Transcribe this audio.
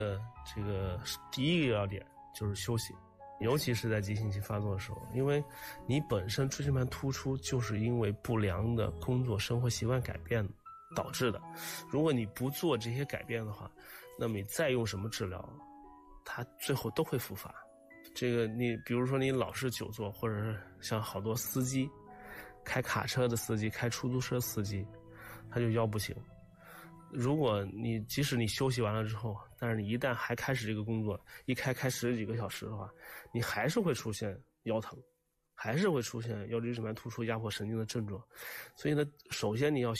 这个第一个要点就是休息，尤其是在急性期发作的时候，因为你本身椎间盘突出就是因为不良的工作生活习惯改变导致的。如果你不做这些改变的话，那么你再用什么治疗，它最后都会复发。这个你比如说你老是久坐，或者是像好多司机，开卡车的司机，开出租车司机，他就腰不行。如果你即使你休息完了之后，但是你一旦还开始这个工作，一开10几个小时的话，你还是会出现腰疼，还是会出现腰椎间盘突出压迫神经的症状。所以呢，首先你要